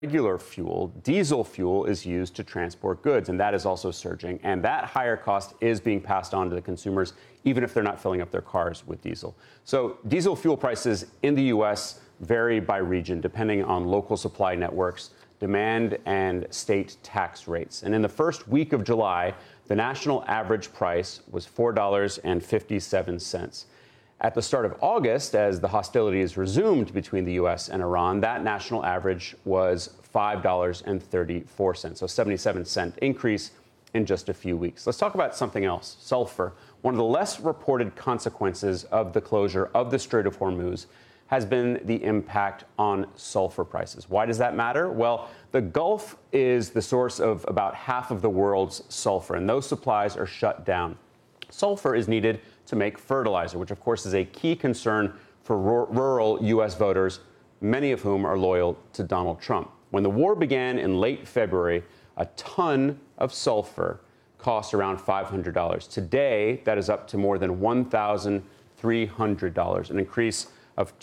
Regular fuel, diesel fuel, is used to transport goods, and that is also surging. And that higher cost is being passed on to the consumers, even if they're not filling up their cars with diesel. So diesel fuel prices in the U.S. vary by region, depending on local supply networks, demand, and state tax rates. And in the first week of July, the national average price was $4.57. At the start of August, as the hostilities resumed between the U.S. and Iran, that national average was $5.34, so 77-cent increase in just a few weeks. Let's talk about something else, sulfur. One of the less reported consequences of the closure of the Strait of Hormuz has been the impact on sulfur prices. Why does that matter? Well, the Gulf is the source of about half of the world's sulfur, and those supplies are shut down. Sulfur is needed to make fertilizer, which, of course, is a key concern for rural U.S. voters, many of whom are loyal to Donald Trump. When the war began in late February, a ton of sulfur cost around $500. Today, that is up to more than $1,300, an increase of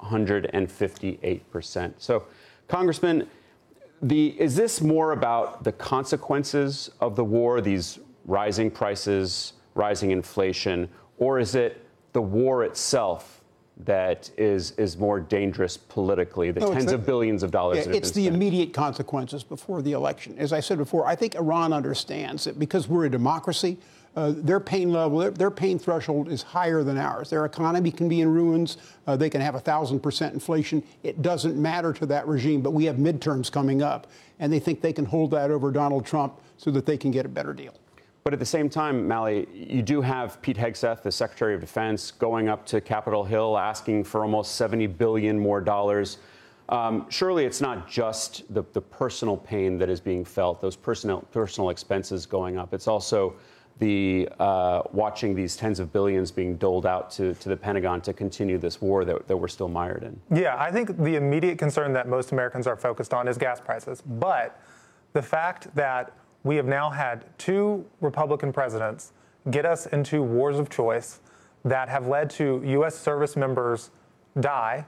258%. So, Congressman, is this more about the consequences of the war, these rising prices, rising inflation, or is it the war itself that is more dangerous politically, the tens of billions of dollars? Yeah, it's the immediate consequences before the election. As I said before, I think Iran understands that because we're a democracy, their pain level, their pain threshold is higher than ours. Their economy can be in ruins. They can have 1,000% inflation. It doesn't matter to that regime, but we have midterms coming up, and they think they can hold that over Donald Trump so that they can get a better deal. But at the same time, Mally, you do have Pete Hegseth, the Secretary of Defense, going up to Capitol Hill asking for almost $70 billion more dollars. Surely it's not just the personal pain that is being felt, those personal expenses going up. It's also the watching these tens of billions being doled out to the Pentagon to continue this war that we're still mired in. Yeah, I think the immediate concern that most Americans are focused on is gas prices. But the fact that we have now had two Republican presidents get us into wars of choice that have led to U.S. service members die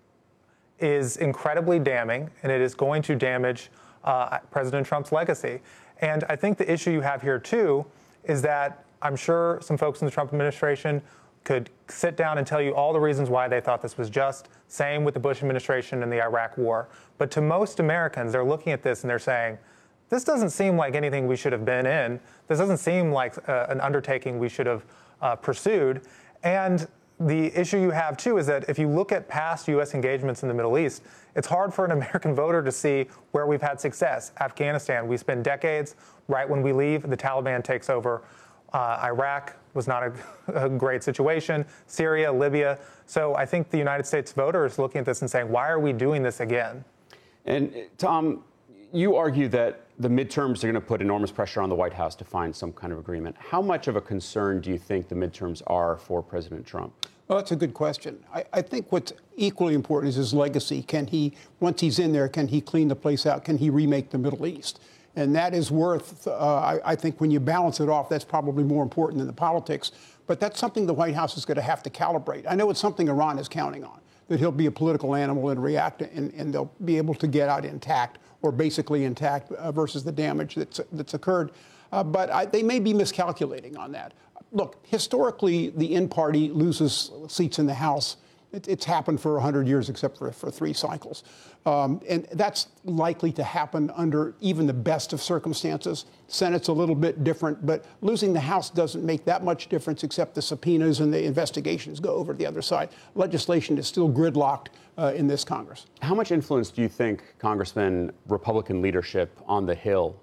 is incredibly damning, and it is going to damage President Trump's legacy. And I think the issue you have here, too, is that I'm sure some folks in the Trump administration could sit down and tell you all the reasons why they thought this was just. Same with the Bush administration and the Iraq war. But to most Americans, they're looking at this and they're saying, this doesn't seem like anything we should have been in. This doesn't seem like an undertaking we should have pursued. And the issue you have, too, is that if you look at past U.S. engagements in the Middle East, it's hard for an American voter to see where we've had success. Afghanistan, we spend decades. Right when we leave, the Taliban takes over. Iraq was not a great situation. Syria, Libya. So I think the United States voter is looking at this and saying, why are we doing this again? And, Tom, you argue that the midterms are going to put enormous pressure on the White House to find some kind of agreement. How much of a concern do you think the midterms are for President Trump? Well, that's a good question. I think what's equally important is his legacy. Can he, once he's in there, can he clean the place out? Can he remake the Middle East? And that is worth, I think when you balance it off, that's probably more important than the politics. But that's something the White House is going to have to calibrate. I know it's something Iran is counting on, that he'll be a political animal and react, and they'll be able to get out intact, or basically intact, versus the damage that's occurred. But they may be miscalculating on that. Look, historically, the in party loses seats in the House. It's happened for 100 years, except for 3 cycles. And that's likely to happen under even the best of circumstances. Senate's a little bit different, but losing the House doesn't make that much difference, except the subpoenas and the investigations go over to the other side. Legislation is still gridlocked in this Congress. How much influence do you think, Congressman, Republican leadership on the Hill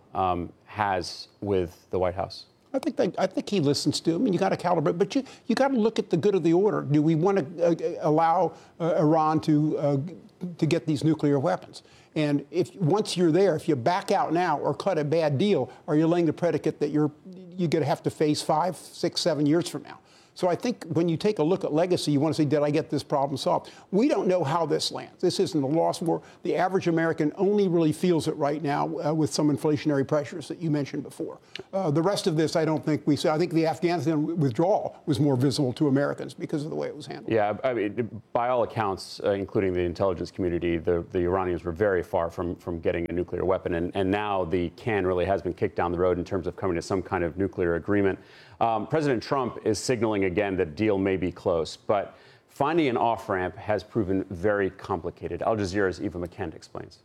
has with the White House? I think he listens to him, and you got to calibrate. But you got to look at the good of the order. Do we want to allow Iran to get these nuclear weapons? And once you're there, if you back out now or cut a bad deal, are you laying the predicate that you're going to have to face 5, 6, 7 years from now? So I think when you take a look at legacy, you want to say, did I get this problem solved? We don't know how this lands. This isn't a lost war. The average American only really feels it right now with some inflationary pressures that you mentioned before. The rest of this, I don't think we see. I think the Afghanistan withdrawal was more visible to Americans because of the way it was handled. Yeah, I mean, by all accounts, including the intelligence community, the Iranians were very far from getting a nuclear weapon. And now the can really has been kicked down the road in terms of coming to some kind of nuclear agreement. President Trump is signaling again that deal may be close, but finding an off-ramp has proven very complicated. Al Jazeera's Eva McKend explains.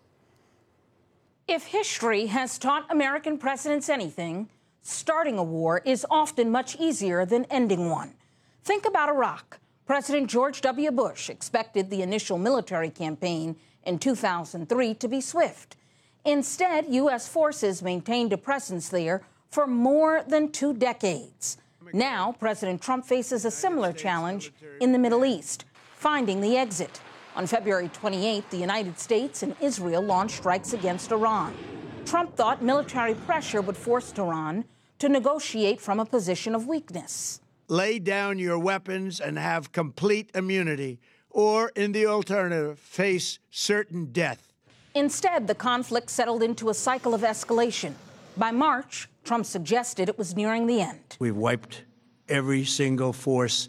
If history has taught American presidents anything, starting a war is often much easier than ending one. Think about Iraq. President George W. Bush expected the initial military campaign in 2003 to be swift. Instead, U.S. forces maintained a presence there for more than 2 decades. Now, President Trump faces a similar challenge in the Middle East, finding the exit. On February 28th, the United States and Israel launched strikes against Iran. Trump thought military pressure would force Tehran to negotiate from a position of weakness. Lay down your weapons and have complete immunity, or, in the alternative, face certain death. Instead, the conflict settled into a cycle of escalation. By March, Trump suggested it was nearing the end. We've wiped every single force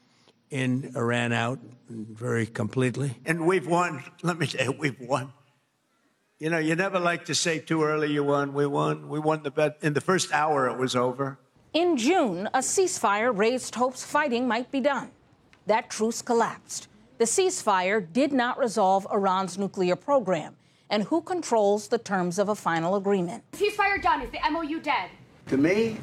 in Iran out very completely. And we've won. Let me tell you, we've won. You know, you never like to say too early you won. We won. We won the bet. In the first hour, it was over. In June, a ceasefire raised hopes fighting might be done. That truce collapsed. The ceasefire did not resolve Iran's nuclear program. And who controls the terms of a final agreement? Ceasefire done. Is the MOU dead? To me,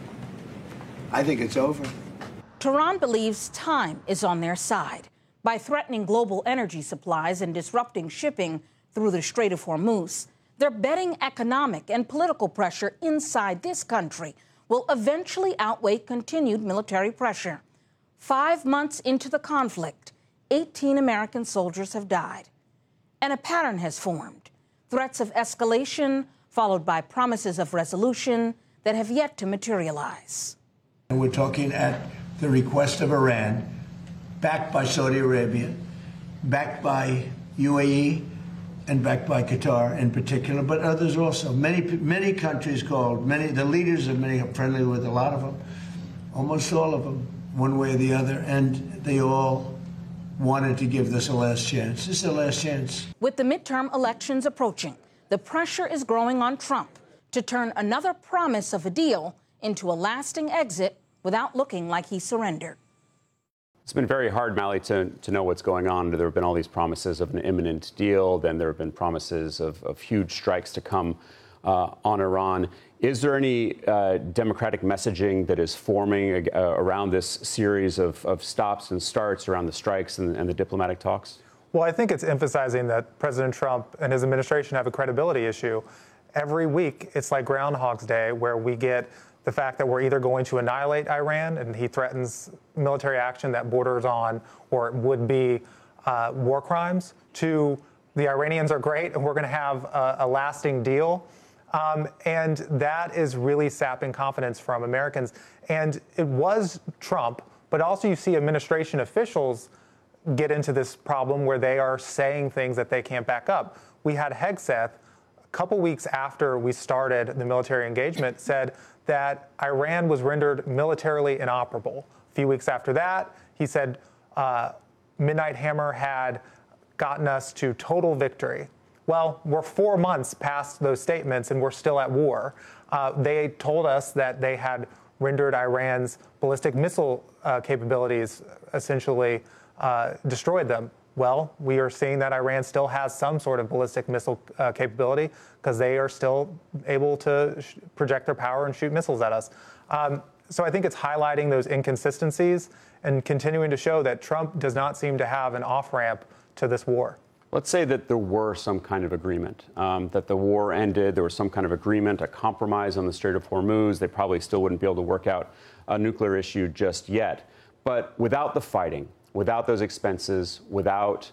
I think it's over. Tehran believes time is on their side. By threatening global energy supplies and disrupting shipping through the Strait of Hormuz, they're betting economic and political pressure inside this country will eventually outweigh continued military pressure. 5 months into the conflict, 18 American soldiers have died. And a pattern has formed. Threats of escalation, followed by promises of resolution that have yet to materialize. And we're talking at the request of Iran, backed by Saudi Arabia, backed by UAE, and backed by Qatar in particular, but others also. Many countries called, the leaders of many are friendly with a lot of them, almost all of them, one way or the other, and they all wanted to give this a last chance. This is a last chance. With the midterm elections approaching, the pressure is growing on Trump to turn another promise of a deal into a lasting exit without looking like he surrendered. It's been very hard, Mally, to know what's going on. There have been all these promises of an imminent deal. Then there have been promises of huge strikes to come on Iran. Is there any democratic messaging that is forming around this series of stops and starts around the strikes and the diplomatic talks? Well, I think it's emphasizing that President Trump and his administration have a credibility issue. Every week, it's like Groundhog's Day, where we get the fact that we're either going to annihilate Iran, and he threatens military action that borders on or would be war crimes, to the Iranians are great and we're going to have a lasting deal. And that is really sapping confidence from Americans. And it was Trump, but also you see administration officials get into this problem where they are saying things that they can't back up. We had Hegseth, a couple weeks after we started the military engagement, said that Iran was rendered militarily inoperable. A few weeks after that, he said Midnight Hammer had gotten us to total victory. Well, we're 4 months past those statements and we're still at war. They told us that they had rendered Iran's ballistic missile capabilities, essentially destroyed them. Well, we are seeing that Iran still has some sort of ballistic missile capability because they are still able to project their power and shoot missiles at us. So I think it's highlighting those inconsistencies and continuing to show that Trump does not seem to have an off-ramp to this war. Let's say that there were some kind of agreement, that the war ended, there was some kind of agreement, a compromise on the Strait of Hormuz. They probably still wouldn't be able to work out a nuclear issue just yet. But without the fighting, without those expenses, without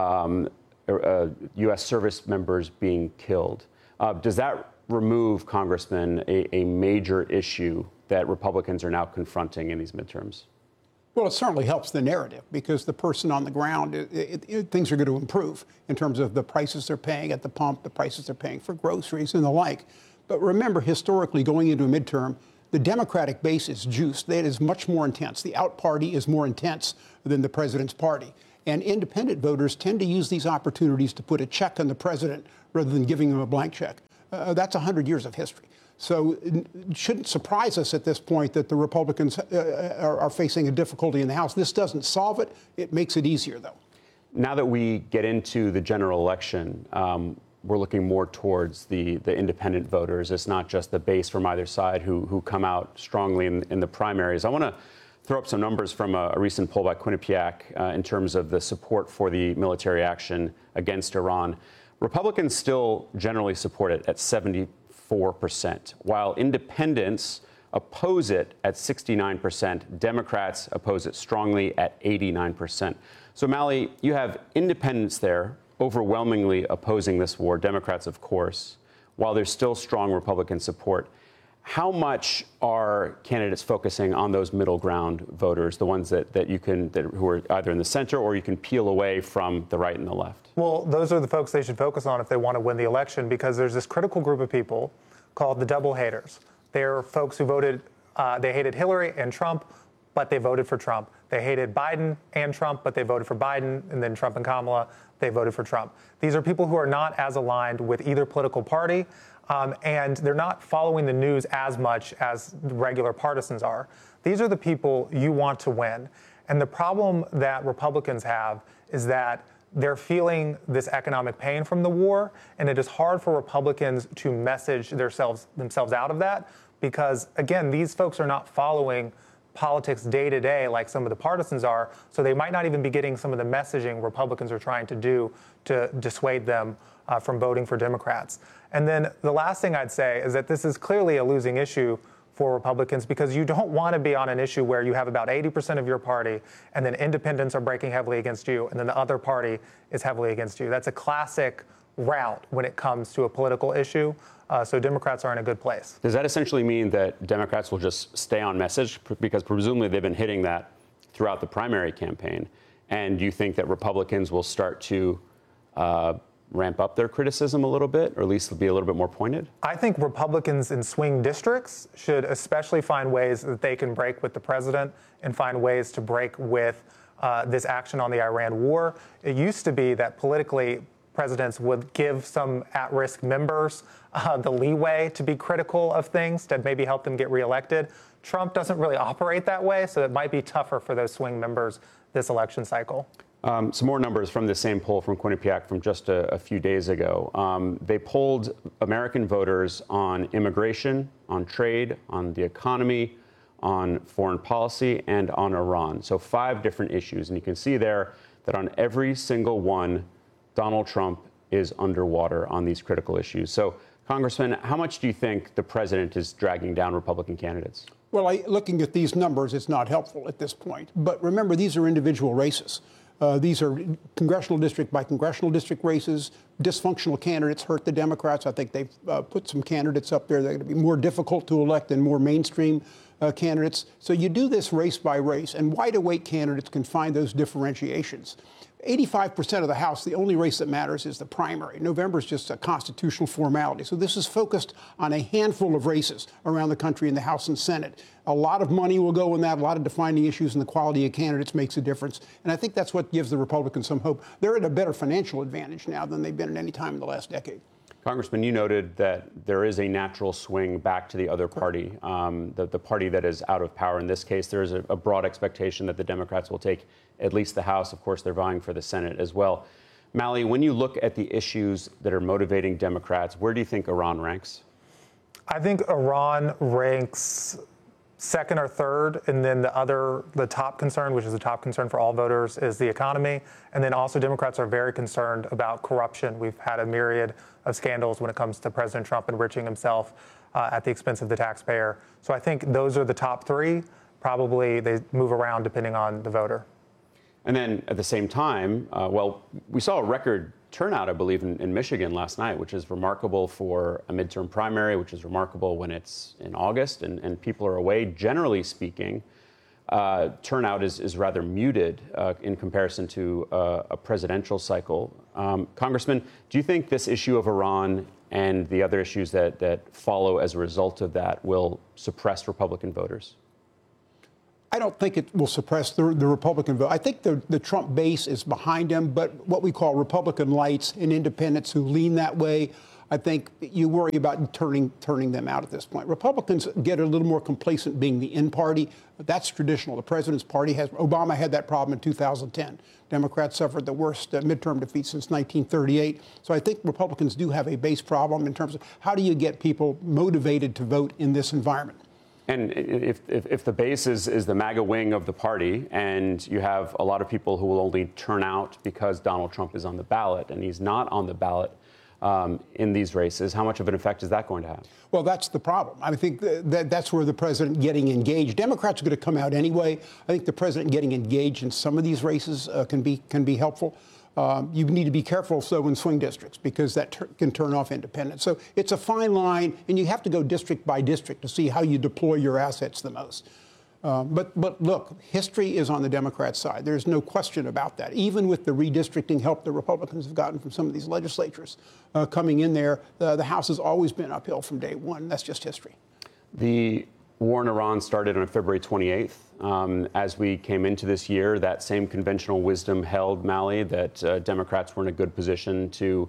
U.S. service members being killed, does that remove, Congressman, a major issue that Republicans are now confronting in these midterms? Well, it certainly helps the narrative because the person on the ground, things are going to improve in terms of the prices they're paying at the pump, the prices they're paying for groceries and the like. But remember, historically, going into a midterm, the Democratic base is juiced. That is much more intense. The out party is more intense than the president's party. And independent voters tend to use these opportunities to put a check on the president rather than giving him a blank check. That's 100 years of history. So it shouldn't surprise us at this point that the Republicans are facing a difficulty in the House. This doesn't solve it. It makes it easier, though. Now that we get into the general election, we're looking more towards the independent voters. It's not just the base from either side who come out strongly in the primaries. I want to throw up some numbers from a recent poll by Quinnipiac in terms of the support for the military action against Iran. Republicans still generally support it at 74%, while independents oppose it at 69%. Democrats oppose it strongly at 89%. So, Mali, you have independents there overwhelmingly opposing this war, Democrats, of course, while there's still strong Republican support. How much are candidates focusing on those middle ground voters, the ones who are either in the center or you can peel away from the right and the left? Well, those are the folks they should focus on if they want to win the election, because there's this critical group of people called the double haters. They're folks who voted, they hated Hillary and Trump, but they voted for Trump. They hated Biden and Trump, but they voted for Biden, and then Trump and Kamala, they voted for Trump. These are people who are not as aligned with either political party, and they're not following the news as much as regular partisans are. These are the people you want to win. And the problem that Republicans have is that they're feeling this economic pain from the war, and it is hard for Republicans to message themselves out of that because, again, these folks are not following politics day to day like some of the partisans are, so they might not even be getting some of the messaging Republicans are trying to do to dissuade them from voting for Democrats. And then the last thing I'd say is that this is clearly a losing issue for Republicans because you don't want to be on an issue where you have about 80% of your party and then independents are breaking heavily against you and then the other party is heavily against you. That's a classic route when it comes to a political issue. So Democrats are in a good place. Does that essentially mean that Democrats will just stay on message? Because presumably they've been hitting that throughout the primary campaign. And do you think that Republicans will start to ramp up their criticism a little bit, or at least be a little bit more pointed? I think Republicans in swing districts should especially find ways that they can break with the president and find ways to break with this action on the Iran war. It used to be that politically presidents would give some at-risk members the leeway to be critical of things to maybe help them get reelected. Trump doesn't really operate that way, so it might be tougher for those swing members this election cycle. Some more numbers from the same poll from Quinnipiac from just a few days ago. They polled American voters on immigration, on trade, on the economy, on foreign policy, and on Iran. So 5 different issues. And you can see there that on every single one, Donald Trump is underwater on these critical issues. So, Congressman, how much do you think the president is dragging down Republican candidates? Well, looking at these numbers, it's not helpful at this point. But remember, these are individual races. These are congressional district by congressional district races. Dysfunctional candidates hurt the Democrats. I think they've put some candidates up there that are going to be more difficult to elect than more mainstream candidates. So you do this race by race, and wide-awake candidates can find those differentiations. 85% of the House, the only race that matters is the primary. November is just a constitutional formality. So this is focused on a handful of races around the country in the House and Senate. A lot of money will go in that, a lot of defining issues, and the quality of candidates makes a difference. And I think that's what gives the Republicans some hope. They're at a better financial advantage now than they've been at any time in the last decade. Congressman, you noted that there is a natural swing back to the other party, the party that is out of power. In this case, there is a broad expectation that the Democrats will take at least the House. Of course, they're vying for the Senate as well. Mali, when you look at the issues that are motivating Democrats, where do you think Iran ranks? I think Iran ranks second or third, and then the top concern, which is the top concern for all voters, is the economy. And then also Democrats are very concerned about corruption. We've had a myriad of scandals when it comes to President Trump enriching himself at the expense of the taxpayer. So I think those are the top 3. Probably they move around depending on the voter. And then at the same time, we saw a record turnout, I believe, in Michigan last night, which is remarkable for a midterm primary, which is remarkable when it's in August and people are away, generally speaking. turnout is rather muted in comparison to a presidential cycle. Congressman, do you think this issue of Iran and the other issues that follow as a result of that will suppress Republican voters? I don't think it will suppress the Republican vote. I think the Trump base is behind him, but what we call Republican lights and independents who lean that way, I think you worry about turning them out at this point. Republicans get a little more complacent being the in party. That's traditional. The president's party has. Obama had that problem in 2010. Democrats suffered the worst midterm defeat since 1938. So I think Republicans do have a base problem in terms of how do you get people motivated to vote in this environment. And if the base is the MAGA wing of the party, and you have a lot of people who will only turn out because Donald Trump is on the ballot, and he's not on the ballot in these races, how much of an effect is that going to have? Well, that's the problem. I think that's where the president getting engaged. Democrats are going to come out anyway. I think the president getting engaged in some of these races can be helpful. You need to be careful, so in swing districts, because that can turn off independents. So it's a fine line, and you have to go district by district to see how you deploy your assets the most. But look, history is on the Democrat side. There's no question about that. Even with the redistricting help the Republicans have gotten from some of these legislatures coming in there, the House has always been uphill from day one. That's just history. The war in Iran started on February 28th. As we came into this year, that same conventional wisdom held, Mally, that Democrats were in a good position to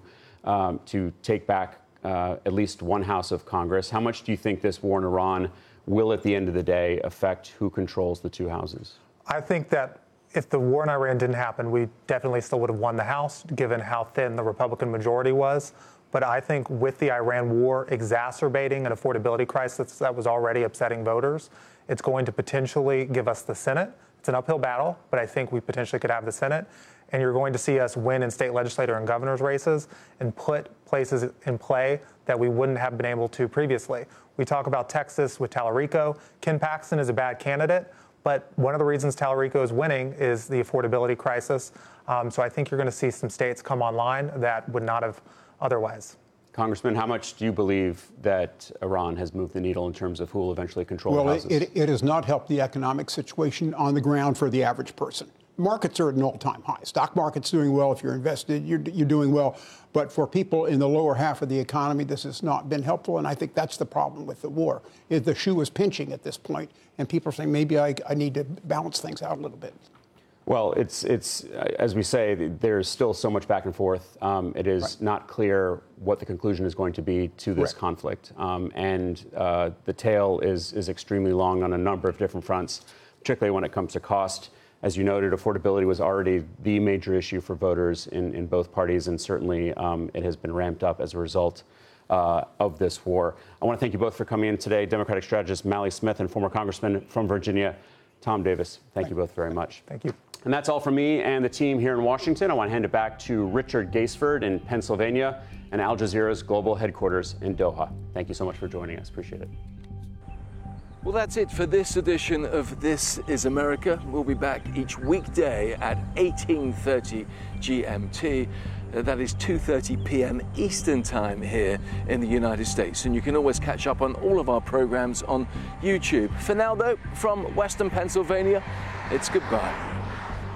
take back at least one house of Congress. How much do you think this war in Iran will, at the end of the day, affect who controls the two houses? I think that if the war in Iran didn't happen, we definitely still would have won the House, given how thin the Republican majority was. But I think with the Iran war exacerbating an affordability crisis that was already upsetting voters, it's going to potentially give us the Senate. It's an uphill battle, but I think we potentially could have the Senate. And you're going to see us win in state legislator and governor's races and put places in play that we wouldn't have been able to previously. We talk about Texas with Tallarico. Ken Paxton is a bad candidate, but one of the reasons Tallarico is winning is the affordability crisis. So I think you're going to see some states come online that would not have otherwise. Congressman, how much do you believe that Iran has moved the needle in terms of who will eventually control the houses? It has not helped the economic situation on the ground for the average person. Markets are at an all-time high. Stock market's doing well. If you're invested, you're doing well. But for people in the lower half of the economy, this has not been helpful, and I think that's the problem with the war. The shoe is pinching at this point, and people are saying, maybe I need to balance things out a little bit. Well, it's as we say, there's still so much back and forth. It is not clear what the conclusion is going to be to this conflict. And the tail is extremely long on a number of different fronts, particularly when it comes to cost. As you noted, affordability was already the major issue for voters in both parties, and certainly it has been ramped up as a result of this war. I want to thank you both for coming in today. Democratic strategist Mally Smith and former Congressman from Virginia, Tom Davis. Thank you both very much. Thank you. And that's all from me and the team here in Washington. I want to hand it back to Richard Gaisford in Pennsylvania and Al Jazeera's global headquarters in Doha. Thank you so much for joining us. Appreciate it. Well, that's it for this edition of This is America. We'll be back each weekday at 18:30 GMT. That is 2:30 p.m. Eastern Time here in the United States. And you can always catch up on all of our programs on YouTube. For now, though, from Western Pennsylvania, it's goodbye.